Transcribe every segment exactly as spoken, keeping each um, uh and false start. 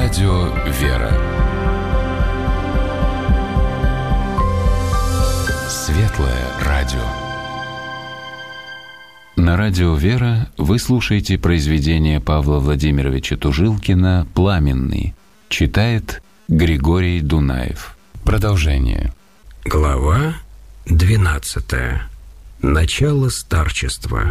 Радио «Вера». Светлое радио. На радио «Вера» вы слушаете произведение Павла Владимировича Тужилкина «Пламенный». Читает Григорий Дунаев. Продолжение. Глава двенадцатая. Начало старчества.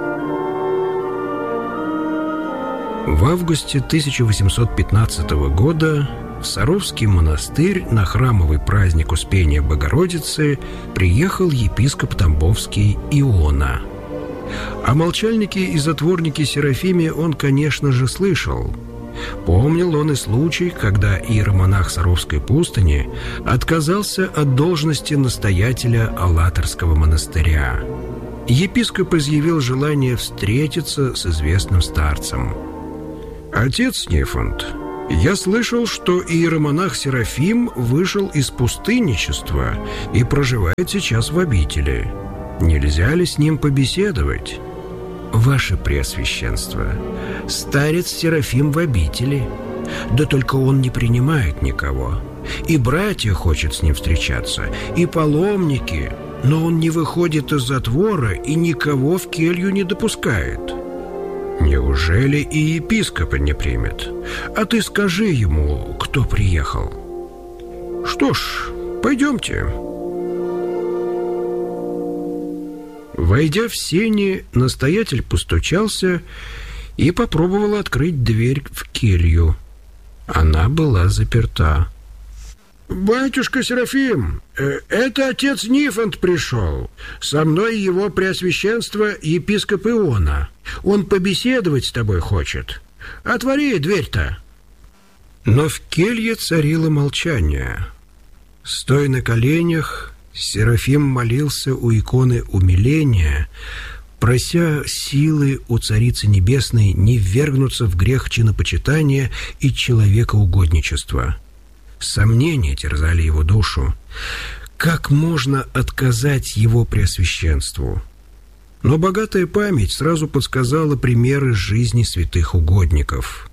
В августе тысяча восемьсот пятнадцатого года в Саровский монастырь на храмовый праздник Успения Богородицы приехал епископ Тамбовский Иона. О молчальнике и затворнике Серафиме он, конечно же, слышал. Помнил он и случай, когда иеромонах Саровской пустыни отказался от должности настоятеля Алаторского монастыря. Епископ изъявил желание встретиться с известным старцем. «Отец Нифонт, я слышал, что иеромонах Серафим вышел из пустынничества и проживает сейчас в обители. Нельзя ли с ним побеседовать?» «Ваше Преосвященство, старец Серафим в обители. Да только он не принимает никого. И братья хочет с ним встречаться, и паломники, но он не выходит из затвора и никого в келью не допускает». «Неужели и епископа не примет? А ты скажи ему, кто приехал». «Что ж, пойдемте». Войдя в сени, настоятель постучался и попробовал открыть дверь в келью. Она была заперта. «Батюшка Серафим, это отец Нифонт пришел. Со мной его преосвященство епископ Иона. Он побеседовать с тобой хочет. Отвори дверь-то». Но в келье царило молчание. Стоя на коленях, Серафим молился у иконы умиления, прося силы у Царицы Небесной не ввергнуться в грех чинопочитания и человекоугодничества. Сомнения терзали его душу. Как можно отказать его преосвященству? Но богатая память сразу подсказала примеры жизни святых угодников.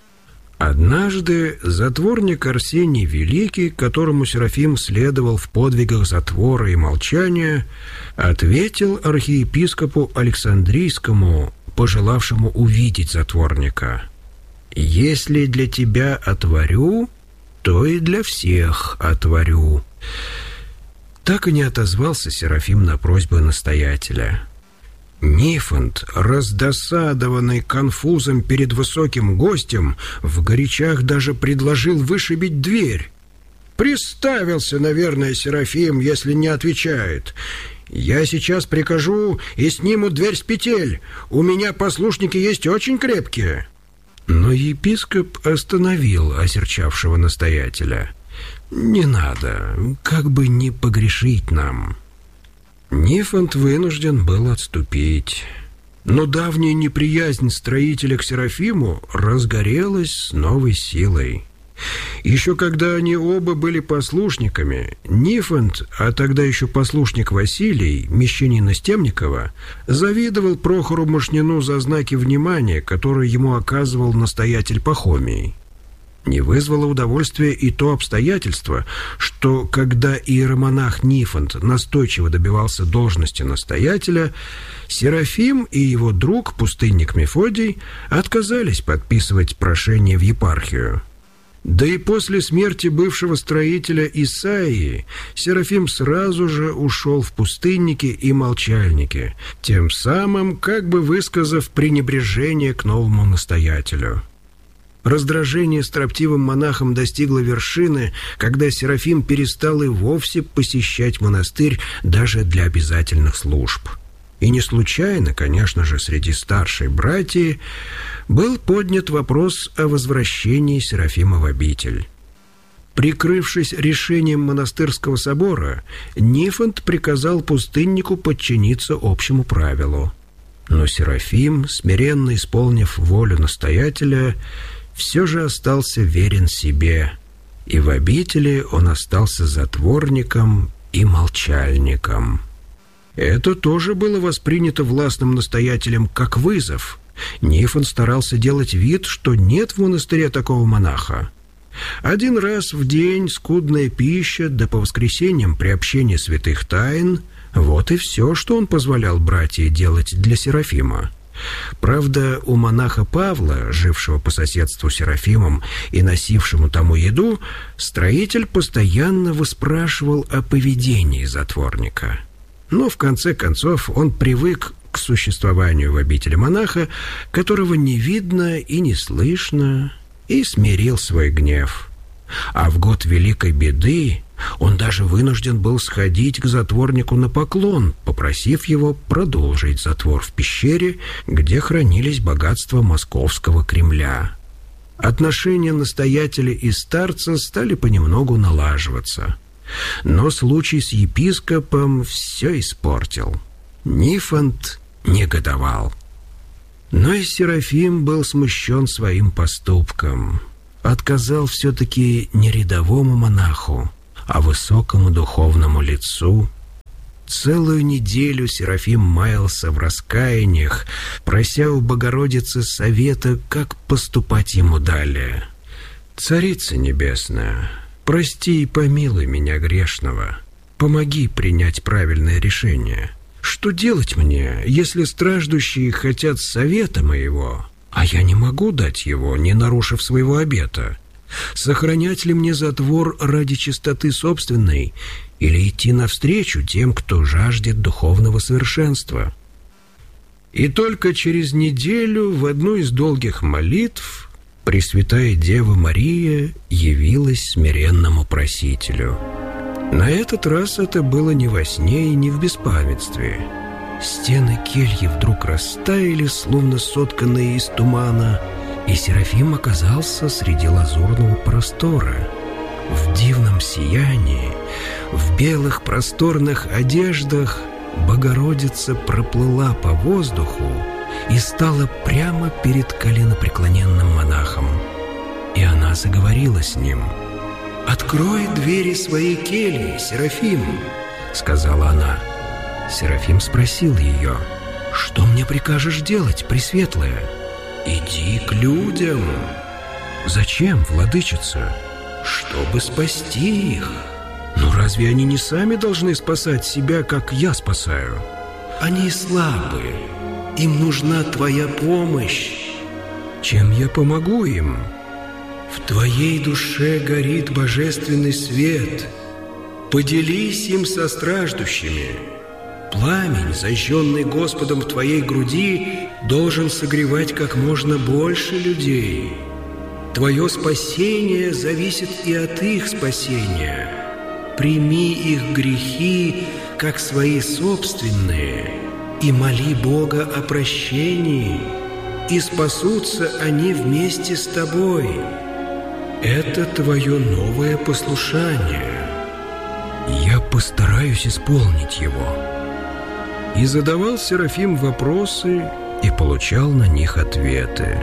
Однажды затворник Арсений Великий, которому Серафим следовал в подвигах затвора и молчания, ответил архиепископу Александрийскому, пожелавшему увидеть затворника: «Если для тебя отворю, то и для всех отворю». Так и не отозвался Серафим на просьбу настоятеля. Нифонт, раздосадованный конфузом перед высоким гостем, в горячах даже предложил вышибить дверь. «Приставился, наверное, Серафим, если не отвечает. Я сейчас прикажу и сниму дверь с петель. У меня послушники есть очень крепкие». Но епископ остановил осерчавшего настоятеля. «Не надо, как бы не погрешить нам». Нифонт вынужден был отступить. Но давняя неприязнь строителя к Серафиму разгорелась с новой силой. Еще когда они оба были послушниками, Нифонт, а тогда еще послушник Василий, мещанин из Темникова, завидовал Прохору Мошнину за знаки внимания, которые ему оказывал настоятель Пахомий. Не вызвало удовольствия и то обстоятельство, что когда иеромонах Нифонт настойчиво добивался должности настоятеля, Серафим и его друг, пустынник Мефодий, отказались подписывать прошение в епархию. Да и после смерти бывшего строителя Исаии Серафим сразу же ушел в пустынники и молчальники, тем самым как бы высказав пренебрежение к новому настоятелю. Раздражение строптивым монахом достигло вершины, когда Серафим перестал и вовсе посещать монастырь даже для обязательных служб. И не случайно, конечно же, среди старшей братьи был поднят вопрос о возвращении Серафима в обитель. Прикрывшись решением монастырского собора, Нифонт приказал пустыннику подчиниться общему правилу. Но Серафим, смиренно исполнив волю настоятеля, все же остался верен себе, и в обители он остался затворником и молчальником. Это тоже было воспринято властным настоятелем как вызов, Нифон старался делать вид, что нет в монастыре такого монаха. Один раз в день скудная пища, да по воскресеньям приобщение святых тайн — вот и все, что он позволял братьям делать для Серафима. Правда, у монаха Павла, жившего по соседству с Серафимом и носившему тому еду, строитель постоянно выспрашивал о поведении затворника. Но в конце концов он привык к существованию в обители монаха, которого не видно и не слышно, и смирил свой гнев. А в год великой беды он даже вынужден был сходить к затворнику на поклон, попросив его продолжить затвор в пещере, где хранились богатства московского Кремля. Отношения настоятеля и старца стали понемногу налаживаться. Но случай с епископом все испортил. Нифонт негодовал. Но и Серафим был смущен своим поступком. Отказал все-таки не рядовому монаху, а высокому духовному лицу. Целую неделю Серафим маялся в раскаяниях, прося у Богородицы совета, как поступать ему далее. «Царица небесная, прости и помилуй меня грешного. Помоги принять правильное решение. Что делать мне, если страждущие хотят совета моего, а я не могу дать его, не нарушив своего обета? Сохранять ли мне затвор ради чистоты собственной или идти навстречу тем, кто жаждет духовного совершенства?» И только через неделю в одну из долгих молитв Пресвятая Дева Мария явилась смиренному просителю. На этот раз это было не во сне и не в беспамятстве. Стены кельи вдруг растаяли, словно сотканные из тумана, и Серафим оказался среди лазурного простора. В дивном сиянии, в белых просторных одеждах Богородица проплыла по воздуху и стала прямо перед коленопреклоненным монахом. И она заговорила с ним. «Открой двери своей кельи, Серафим», — сказала она. Серафим спросил ее: «Что мне прикажешь делать, Пресветлая?» «Иди к людям». «Зачем, владычица?» «Чтобы спасти их». «Но разве они не сами должны спасать себя, как я спасаю?» «Они слабы. Им нужна твоя помощь». «Чем я помогу им?» «В твоей душе горит божественный свет. Поделись им со страждущими. Пламень, зажженный Господом в твоей груди, должен согревать как можно больше людей. Твое спасение зависит и от их спасения. Прими их грехи, как свои собственные, и моли Бога о прощении, и спасутся они вместе с тобой. Это твое новое послушание. Я постараюсь исполнить его». И задавал Серафим вопросы и получал на них ответы.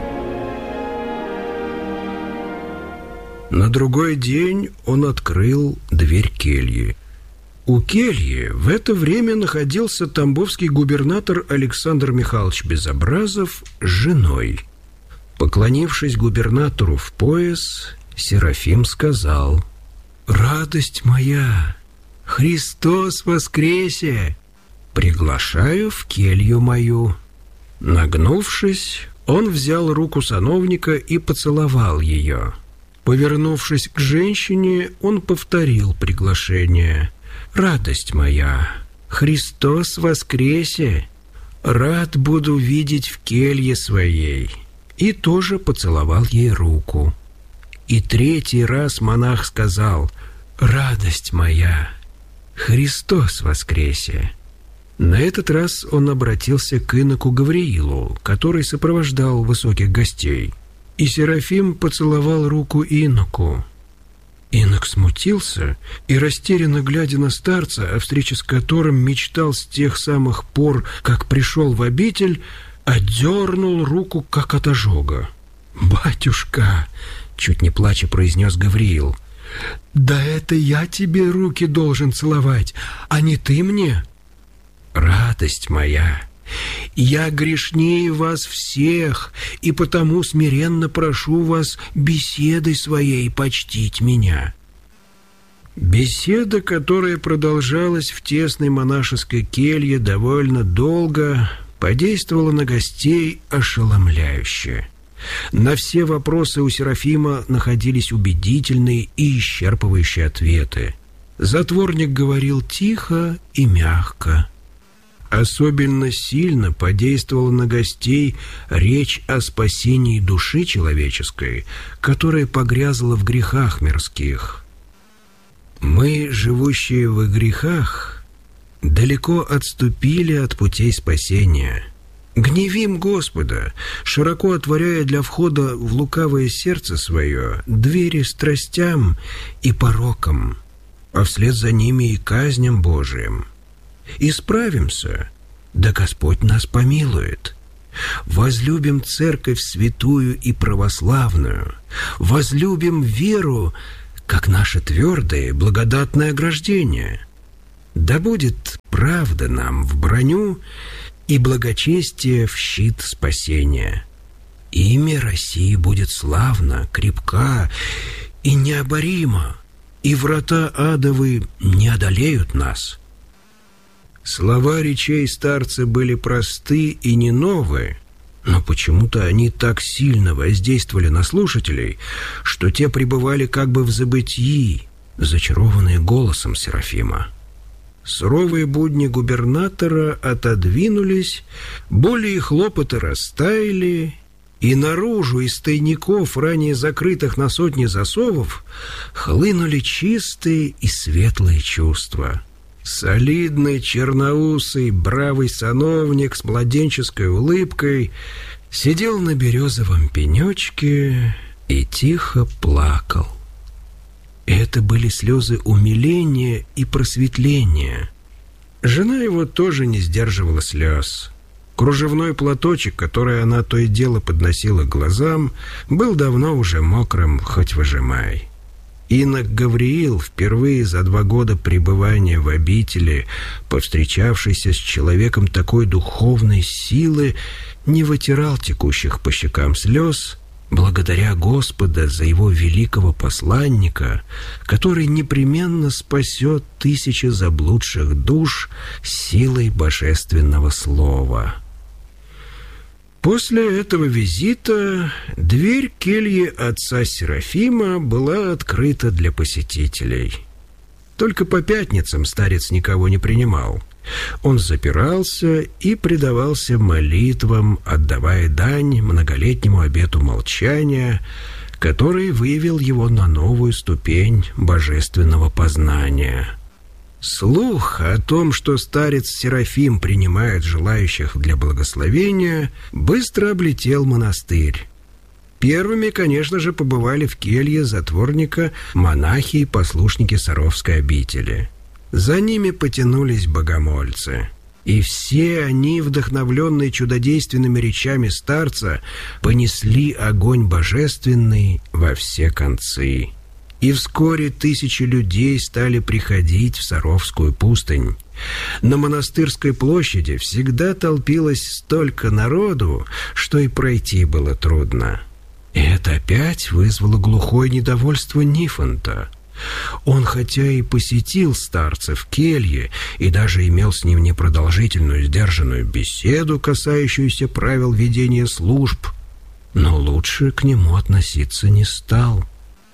На другой день он открыл дверь кельи. У кельи в это время находился тамбовский губернатор Александр Михайлович Безобразов с женой. Поклонившись губернатору в пояс, Серафим сказал: «Радость моя, Христос воскресе! Приглашаю в келью мою». Нагнувшись, он взял руку сановника и поцеловал ее. Повернувшись к женщине, он повторил приглашение: «Радость моя, Христос воскресе! Рад буду видеть в келье своей». И тоже поцеловал ей руку. И третий раз монах сказал: «Радость моя, Христос воскресе!» На этот раз он обратился к иноку Гавриилу, который сопровождал высоких гостей. И Серафим поцеловал руку иноку. Инок смутился и, растерянно глядя на старца, о встрече с которым мечтал с тех самых пор, как пришел в обитель, отдернул руку, как от ожога. «Батюшка!» — чуть не плача произнес Гавриил. «Да это я тебе руки должен целовать, а не ты мне». «Радость моя, Я грешнее вас всех, и потому смиренно прошу вас беседой своей почтить меня». Беседа, которая продолжалась в тесной монашеской келье довольно долго, подействовала на гостей ошеломляюще. На все вопросы у Серафима находились убедительные и исчерпывающие ответы. Затворник говорил тихо и мягко. Особенно сильно подействовала на гостей речь о спасении души человеческой, которая погрязла в грехах мирских. Мы, живущие в грехах, далеко отступили от путей спасения. Гневим Господа, широко отворяя для входа в лукавое сердце свое двери страстям и порокам, а вслед за ними и казням Божиим. Исправимся, да Господь нас помилует. Возлюбим церковь святую и православную, возлюбим веру, как наше твердое и благодатное ограждение. Да будет правда нам в броню и благочестие в щит спасения. Имя России будет славно, крепка и необорима, и врата адовы не одолеют нас». Слова речей старца были просты и не новые, но почему-то они так сильно воздействовали на слушателей, что те пребывали как бы в забытии, зачарованные голосом Серафима. Суровые будни губернатора отодвинулись, боли и хлопоты растаяли, и наружу из тайников, ранее закрытых на сотни засовов, хлынули чистые и светлые чувства. Солидный, черноусый, бравый сановник с младенческой улыбкой сидел на березовом пенечке и тихо плакал. Это были слезы умиления и просветления. Жена его тоже не сдерживала слез. Кружевной платочек, который она то и дело подносила к глазам, был давно уже мокрым, хоть выжимай. Инок Гавриил, впервые за два года пребывания в обители, повстречавшийся с человеком такой духовной силы, не вытирал текущих по щекам слез, благодаря Господа за его великого посланника, который непременно спасет тысячи заблудших душ силой божественного слова. После этого визита дверь кельи отца Серафима была открыта для посетителей. Только по пятницам старец никого не принимал. Он запирался и предавался молитвам, отдавая дань многолетнему обету молчания, который вывел его на новую ступень божественного познания. Слух о том, что старец Серафим принимает желающих для благословения, быстро облетел монастырь. Первыми, конечно же, побывали в келье затворника монахи и послушники Саровской обители. За ними потянулись богомольцы. И все они, вдохновленные чудодейственными речами старца, понесли огонь божественный во все концы. И вскоре тысячи людей стали приходить в Саровскую пустынь. На Монастырской площади всегда толпилось столько народу, что и пройти было трудно. И это опять вызвало глухое недовольство Нифонта. Он хотя и посетил старца в келье и даже имел с ним непродолжительную сдержанную беседу, касающуюся правил ведения служб, но лучше к нему относиться не стал.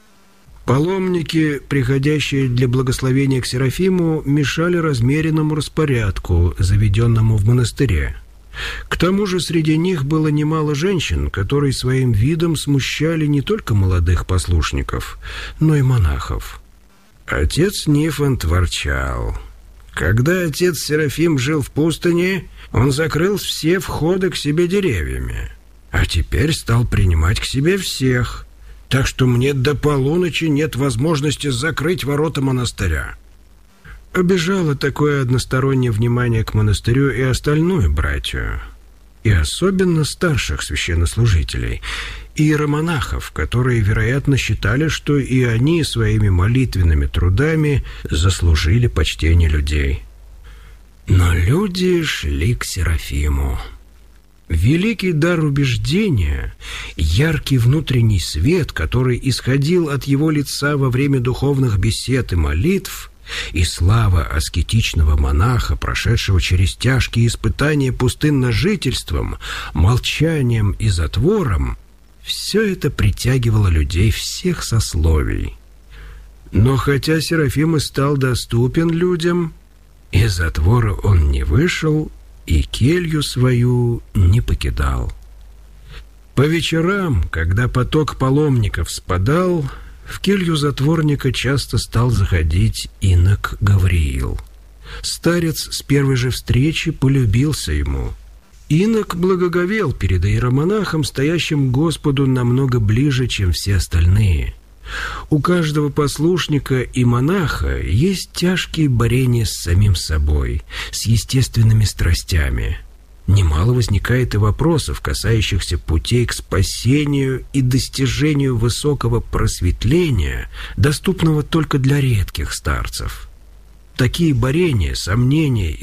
Паломники, приходящие для благословения к Серафиму, мешали размеренному распорядку, заведенному в монастыре. К тому же среди них было немало женщин, которые своим видом смущали не только молодых послушников, но и монахов. Отец Нифонт ворчал. Когда отец Серафим жил в пустыне, он закрыл все входы к себе деревьями, а теперь стал принимать к себе всех. Так что мне до полуночи нет возможности закрыть ворота монастыря. Обижало такое одностороннее внимание к монастырю и остальную братью, и особенно старших священнослужителей, и иеромонахов, которые, вероятно, считали, что и они своими молитвенными трудами заслужили почтение людей. Но люди шли к Серафиму. Великий дар убеждения, яркий внутренний свет, который исходил от его лица во время духовных бесед и молитв, и слава аскетичного монаха, прошедшего через тяжкие испытания пустынножительством, молчанием и затвором, все это притягивало людей всех сословий. Но хотя Серафим и стал доступен людям, из затвора он не вышел и келью свою не покидал. По вечерам, когда поток паломников спадал, в келью затворника часто стал заходить инок Гавриил. Старец с первой же встречи полюбился ему. Инок благоговел перед иеромонахом, стоящим Господу намного ближе, чем все остальные. У каждого послушника и монаха есть тяжкие борения с самим собой, с естественными страстями. Немало возникает и вопросов, касающихся путей к спасению и достижению высокого просветления, доступного только для редких старцев. Такие борения, сомнения